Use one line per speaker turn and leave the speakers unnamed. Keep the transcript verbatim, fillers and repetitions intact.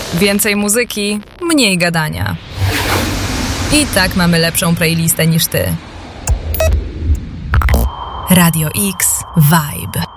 Więcej muzyki, mniej gadania. I tak mamy lepszą playlistę niż ty. Radio X Vibe.